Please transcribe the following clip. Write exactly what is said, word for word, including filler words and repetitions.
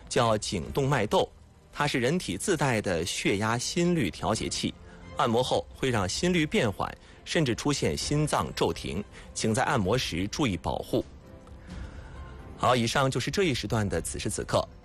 叫颈动脉窦，它是人体自带的血压心率调节器，按摩后会让心率变缓，甚至出现心脏骤停，请在按摩时注意保护。好，以上就是这一时段的此时此刻。